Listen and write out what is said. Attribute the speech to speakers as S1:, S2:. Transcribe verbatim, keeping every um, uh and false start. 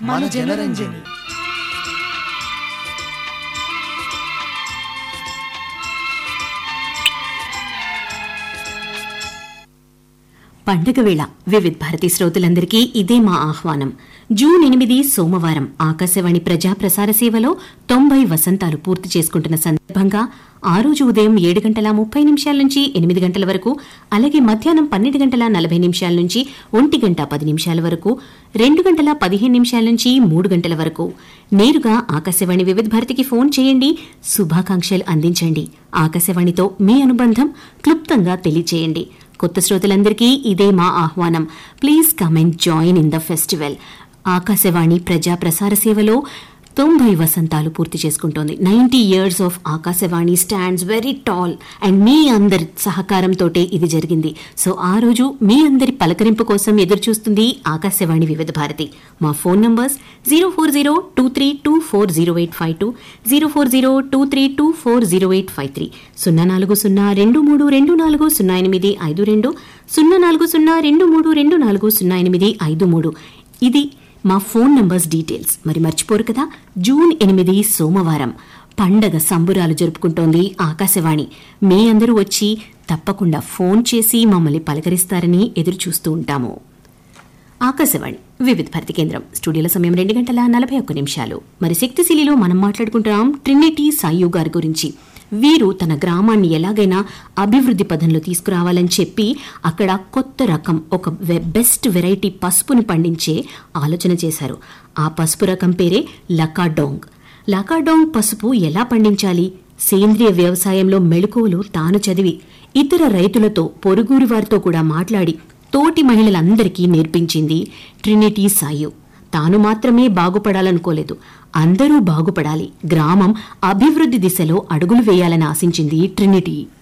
S1: మన జనరంజని.
S2: పండగ వేళ వివిధ్ భారతి శ్రోతలందరికీ ఇదే మా ఆహ్వానం. జూన్ ఎనిమిది సోమవారం ఆకాశవాణి ప్రజా ప్రసార సేవలో తొంభై వసంతాలు పూర్తి చేసుకుంటున్న సందర్భంగా ఆ రోజు ఉదయం ఏడు గంటల ముప్పై నిమిషాల నుంచి ఎనిమిది గంటల వరకు, అలాగే మధ్యాహ్నం పన్నెండు గంటల నలభై నిమిషాల నుంచి ఒంటి గంట పది నిమిషాల వరకు, రెండు గంటల పదిహేను నిమిషాల నుంచి మూడు గంటల వరకు నేరుగా ఆకాశవాణి వివిధ భారతికి ఫోన్ చేయండి, శుభాకాంక్షలు అందించండి. ఆకాశవాణితో మీ అనుబంధం క్లుప్తంగా తెలియచేయండి. కొత్త శ్రోతలందరికీ ఇదే మా ఆహ్వానం. Please come and join in the festival. Akashvani ప్రజా ప్రసార సేవలో తొంభై వసంతాలు పూర్తి చేసుకుంటోంది. Ninety years of Akashvani stands very tall and మీ అందరి సహకారంతో ఇది జరిగింది. సో ఆ రోజు మీ అందరి పలకరింపు కోసం ఎదురు చూస్తుంది ఆకాశవాణి వివిధ భారతి. మా phone numbers zero four zero two three two four zero eight five two, zero four zero two three two four zero eight five three, సున్నా నాలుగు సున్నా రెండు మూడు రెండు నాలుగు సున్నా ఎనిమిది ఐదు రెండు, సున్నా నాలుగు సున్నా రెండు మూడు రెండు నాలుగు సున్నా ఎనిమిది ఐదు మూడు. ఇది మా ఫోన్ నంబర్స్ డీటెయిల్స్. మరి మర్చిపోరు కదా, జూన్ ఎనిమిది సోమవారం పండగ సంబురాలు జరుపుకుంటోంది ఆకాశవాణి. మీ అందరూ వచ్చి తప్పకుండా ఫోన్ చేసి మమ్మల్ని పలకరిస్తారని ఎదురు చూస్తూ ఉంటాము. ఆకాశవాణి వివిధ భారతి కేంద్రం. స్టూడియోల సమయం రెండు గంటల నలభై ఒక్క నిమిషాలు. మరి శక్తిశీలిలో మనం మాట్లాడుకుంటున్నాం ట్రినిటీ సాయు గారి గురించి. వీరు తన గ్రామాన్ని ఎలాగైనా అభివృద్ధి పదంలో తీసుకురావాలని చెప్పి అక్కడ కొత్త రకం ఒక బెస్ట్ వెరైటీ పసుపుని పండించే ఆలోచన చేశారు. ఆ పసుపు రకం పేరే లకాడోంగ్. లకాడోంగ్ పసుపు ఎలా పండించాలి, సేంద్రియ వ్యవసాయంలో మెళకువలు తాను చదివి ఇతర రైతులతో పొరుగురి వారితో కూడా మాట్లాడి తోటి మహిళలందరికీ నేర్పించింది ట్రినిటీ సాయు. తాను మాత్రమే బాగుపడాలనుకోలేదు, అందరూ బాగుపడాలి, గ్రామం అభివృద్ధి దిశలో అడుగులు వేయాలని ఆశించింది ట్రినిటీ.